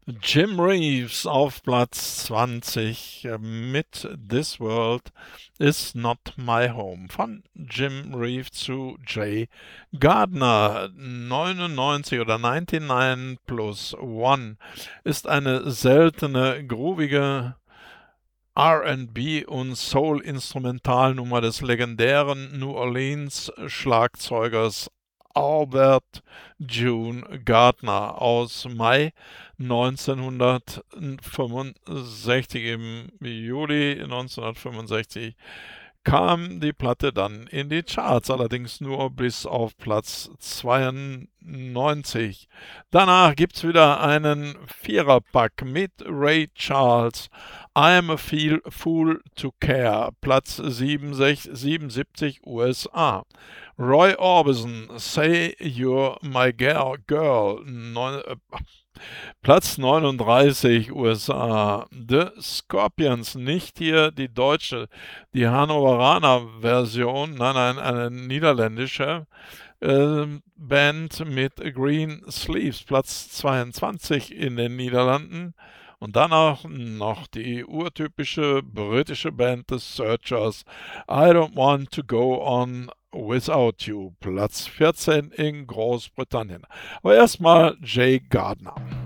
Jim Reeves auf Platz 20 mit This World is Not My Home von Jim Reeves zu Jay Gardner. 99 oder 99 plus One ist eine seltene, groovige R&B und Soul-Instrumentalnummer des legendären New Orleans-Schlagzeugers Albert June Gardner aus Mai 1965. Im Juli 1965 kam die Platte dann in die Charts, allerdings nur bis auf Platz 92. Danach gibt's wieder einen Viererpack mit Ray Charles, I'm a Fool to Care, Platz 77 USA. Roy Orbison, Say You're My Girl, Platz 39 USA. The Scorpions, nicht hier die deutsche, die Hannoveraner Version, nein, eine niederländische Band mit Green Sleeves, Platz 22 in den Niederlanden. Und dann auch noch die urtypische britische Band The Searchers, I Don't Want to Go On Without You, Platz 14 in Großbritannien. Aber erstmal Jay Gardner.